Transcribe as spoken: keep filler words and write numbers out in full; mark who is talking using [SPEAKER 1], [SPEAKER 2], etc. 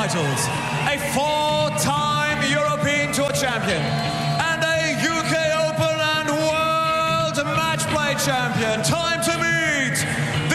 [SPEAKER 1] titles, a four-time European Tour champion, and a U K Open and World Match Play champion. Time to meet